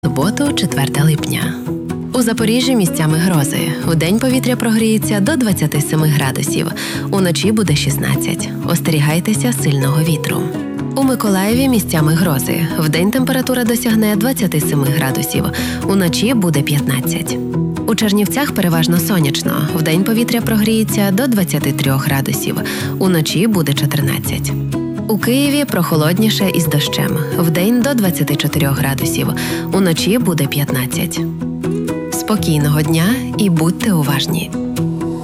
Суботу, 4 липня. У Запоріжжі місцями грози. Вдень повітря прогріється до 27 градусів. Уночі буде 16. Остерігайтеся сильного вітру. У Миколаєві місцями грози. Вдень температура досягне 27 градусів. Уночі буде 15. У Чернівцях переважно сонячно. Вдень повітря прогріється до 23 градусів. Уночі буде 14. У Києві прохолодніше із дощем. Вдень до 24 градусів. Уночі буде 15. Спокійного дня і будьте уважні.